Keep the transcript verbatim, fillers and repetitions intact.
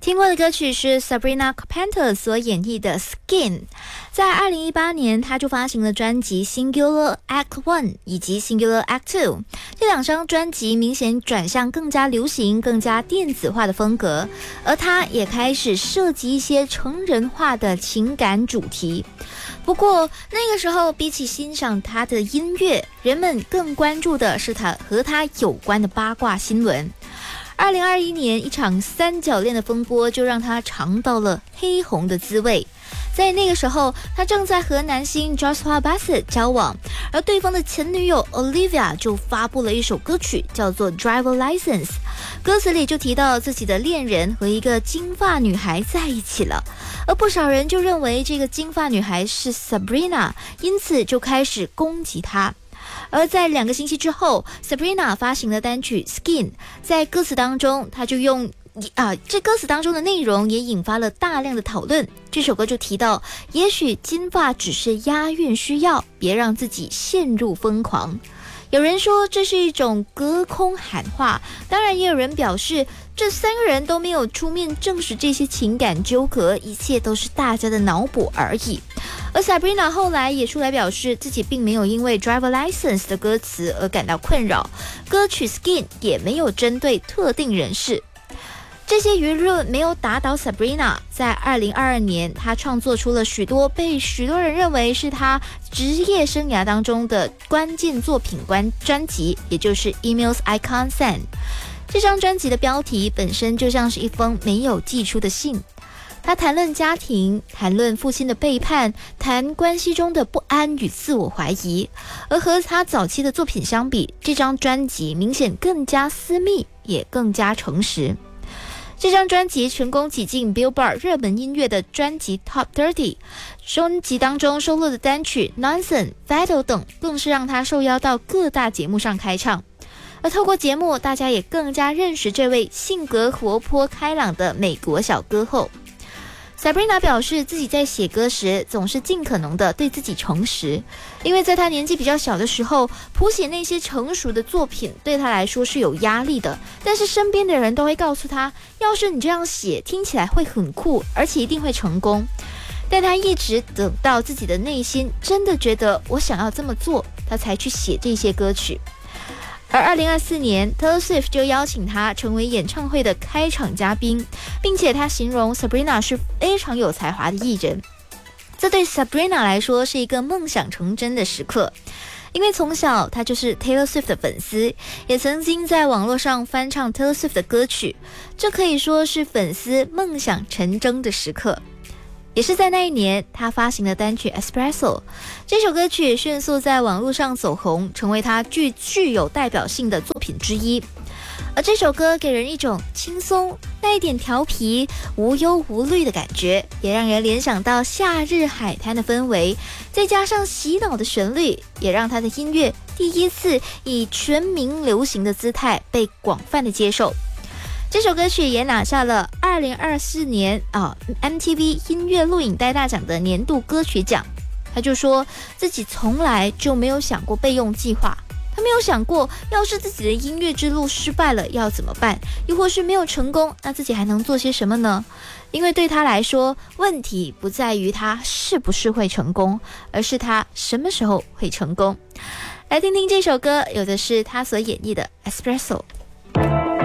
听过的歌曲是 Sabrina Carpenter 所演绎的 Skin。 在二零一八年，她就发行了专辑 Singular Act one 以及 Singular Act two， 这两张专辑明显转向更加流行更加电子化的风格，而她也开始涉及一些成人化的情感主题。不过那个时候，比起欣赏她的音乐，人们更关注的是她和她有关的八卦新闻。二零二一年，一场三角恋的风波就让他尝到了黑红的滋味。在那个时候，他正在和男星 Joshua Bassett 交往，而对方的前女友 Olivia 就发布了一首歌曲，叫做 Driver License。 歌词里就提到自己的恋人和一个金发女孩在一起了，而不少人就认为这个金发女孩是 Sabrina， 因此就开始攻击她。而在两个星期之后， Sabrina 发行了单曲 Skin， 在歌词当中，她就用啊，这歌词当中的内容也引发了大量的讨论。这首歌就提到，也许金发只是押韵需要，别让自己陷入疯狂。有人说这是一种隔空喊话，当然也有人表示这三个人都没有出面证实这些情感纠葛，一切都是大家的脑补而已。而 Sabrina 后来也出来表示，自己并没有因为 Driver License 的歌词而感到困扰，歌曲 Skin 也没有针对特定人士。这些舆论没有打倒 Sabrina， 在二零二二年，她创作出了许多被许多人认为是她职业生涯当中的关键作品关专辑，也就是 Emails I Can't Send。 这张专辑的标题本身就像是一封没有寄出的信，他谈论家庭，谈论父亲的背叛，谈关系中的不安与自我怀疑。而和他早期的作品相比，这张专辑明显更加私密，也更加诚实。这张专辑成功挤进 Billboard 热门音乐的专辑 Top thirty， 专辑当中收录的单曲 Nonsense、Fatal 等更是让他受邀到各大节目上开唱。而透过节目，大家也更加认识这位性格活泼开朗的美国小歌后。Sabrina 表示，自己在写歌时总是尽可能的对自己诚实，因为在她年纪比较小的时候，谱写那些成熟的作品对她来说是有压力的，但是身边的人都会告诉她，要是你这样写，听起来会很酷，而且一定会成功。但她一直等到自己的内心真的觉得我想要这么做，她才去写这些歌曲。而二零二四年 Taylor Swift 就邀请他成为演唱会的开场嘉宾，并且他形容 Sabrina 是非常有才华的艺人。这对 Sabrina 来说是一个梦想成真的时刻，因为从小他就是 Taylor Swift 的粉丝，也曾经在网络上翻唱 Taylor Swift 的歌曲，这可以说是粉丝梦想成真的时刻。也是在那一年，他发行了单曲 Espresso， 这首歌曲迅速在网络上走红，成为他具具有代表性的作品之一。而这首歌给人一种轻松、带一点调皮、无忧无虑的感觉，也让人联想到夏日海滩的氛围，再加上洗脑的旋律，也让他的音乐第一次以全民流行的姿态被广泛的接受。这首歌曲也拿下了二零二四年啊 M T V 音乐录影带大奖的年度歌曲奖。他就说自己从来就没有想过备用计划，他没有想过要是自己的音乐之路失败了要怎么办，又或是没有成功，那自己还能做些什么呢？因为对他来说，问题不在于他是不是会成功，而是他什么时候会成功。来听听这首歌，有的是他所演绎的 Espresso。